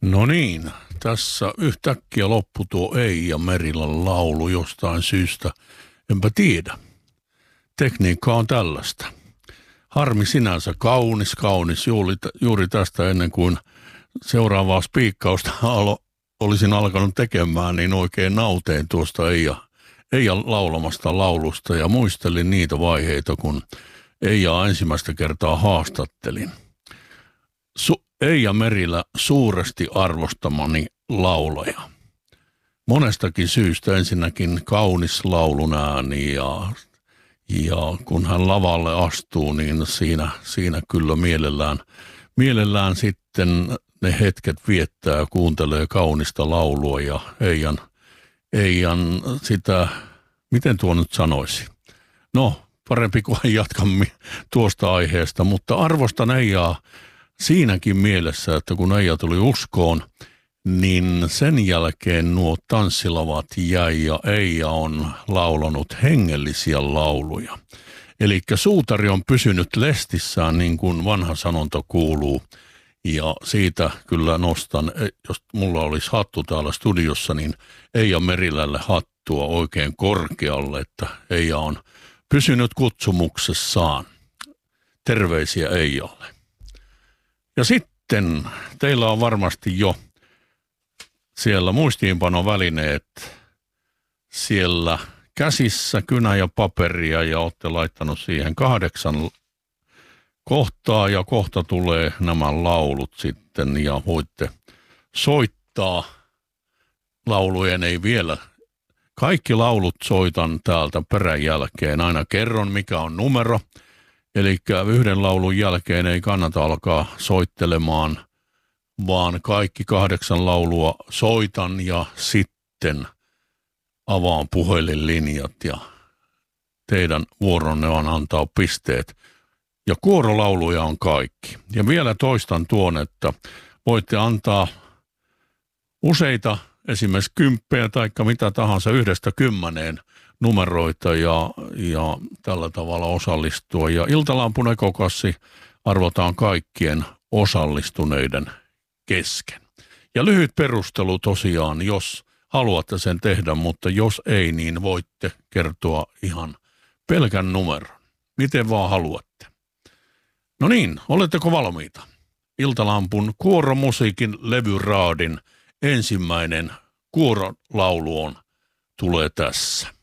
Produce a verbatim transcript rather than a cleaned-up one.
No niin, tässä yhtäkkiä loppui tuo Eija Merilän laulu jostain syystä. Enpä tiedä. Tekniikka on tällaista. Harmi sinänsä, kaunis, kaunis. Juuri, juuri tästä ennen kuin seuraavaa spiikkausta alo, olisin alkanut tekemään, niin oikein nautein tuosta Eija, Eija laulamasta laulusta ja muistelin niitä vaiheita, kun Eija ensimmäistä kertaa haastattelin. Su- Eija Merilä suuresti arvostamani laulaja. Monestakin syystä, ensinnäkin kaunis laulun ääni ja, ja kun hän lavalle astuu, niin siinä, siinä kyllä mielellään, mielellään sitten ne hetket viettää ja kuuntelee kaunista laulua ja Eijan, Eijan sitä, miten tuo nyt sanoisi? No, parempi kuin jatkamme tuosta aiheesta, mutta arvostan Eijaa siinäkin mielessä, että kun Eija tuli uskoon, niin sen jälkeen nuo tanssilavat jäi ja Eija on laulanut hengellisiä lauluja. Eli suutari on pysynyt lestissään niin kuin vanha sanonta kuuluu. Ja siitä kyllä nostan, jos mulla olisi hattu täällä studiossa, niin Eija Merilälle hattua oikein korkealle, että Eija on pysynyt kutsumuksessaan. Terveisiä Eijalle. Ja sitten teillä on varmasti jo siellä muistiinpanovälineet siellä käsissä, kynä ja paperia ja olette laittanut siihen kahdeksan kohtaa ja kohta tulee nämä laulut sitten ja voitte soittaa. Laulujen ei vielä. Kaikki laulut soitan täältä perän jälkeen. Aina kerron mikä on numero. Eli yhden laulun jälkeen ei kannata alkaa soittelemaan, vaan kaikki kahdeksan laulua soitan ja sitten avaan puhelinlinjat ja teidän vuoronne on antaa pisteet. Ja kuorolauluja on kaikki. Ja vielä toistan tuon, että voitte antaa useita, esimerkiksi kymppejä tai mitä tahansa yhdestä kymmeneen numeroita ja, ja tällä tavalla osallistua. Ja Iltalampun ekokassi arvotaan kaikkien osallistuneiden kesken. Ja lyhyt perustelu tosiaan, jos haluatte sen tehdä, mutta jos ei, niin voitte kertoa ihan pelkän numeron. Miten vaan haluatte. No niin, oletteko valmiita? Iltalampun kuoromusiikin levyraadin ensimmäinen kuorolaulu on, tulee tässä.